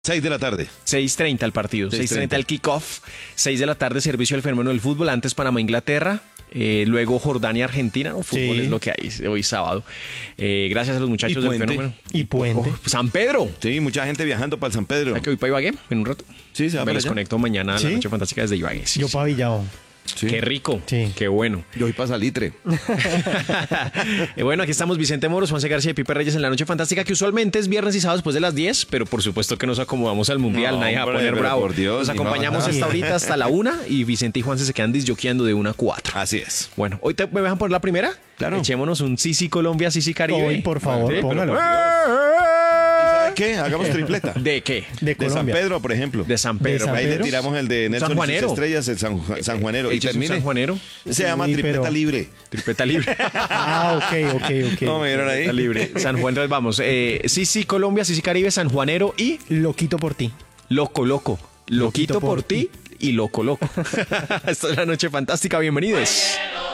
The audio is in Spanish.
6 de la tarde. 6:30 el partido, 6:30 el kickoff, 6 de la tarde servicio del fenómeno del fútbol, antes Panamá-Inglaterra, luego Jordania-Argentina, no, fútbol Sí. es lo que hay hoy sábado. Gracias a los muchachos Y del puente. fenómeno. Y puente. San Pedro. Sí, mucha gente viajando para el San Pedro. ¿Sabes que voy para Ibagué en un rato? Sí, se va Me para les allá. conecto mañana a la ¿Sí? Noche Fantástica desde Ibagué. Sí, Yo sí. pa' Villao. Sí. Qué rico, Sí. qué bueno. Yo voy para Salitre. Bueno, aquí estamos Vicente Moros, Juanse García y Pipe Reyes en la Noche Fantástica, que usualmente es viernes y sábado después de las 10, pero por supuesto que nos acomodamos al Mundial, No, nadie va a hombre, poner pero bravo. por Dios, Nos ni acompañamos más. hasta ahorita, hasta la 1, y Vicente y Juanse se quedan disjoqueando de 1 a 4. Así es. Bueno, hoy me dejan poner la primera. Claro. Echémonos un Sisi Colombia, Sisi Caribe. Hoy, por favor, Sí, pero- póngalo. ¿Sabe qué? Hagamos tripleta. ¿De qué? De De San Colombia. Pedro, por ejemplo. De San Pedro. San Ahí le Pedro. tiramos el de Nelson y sus Sanjuanero. estrellas, el Sanjuanero. Y Eches un termine. sanjuanero. Se llama Sí, tripleta pero- libre. Tripleta libre. Ah, ok. ¿Cómo me vieron ahí? Tripleta libre. San Juan, entonces vamos. Sisi Colombia, Sisi Caribe, Sanjuanero y Loquito por ti. Loco. Loquito por ti y Loco. Esto es la Noche Fantástica. Bienvenidos.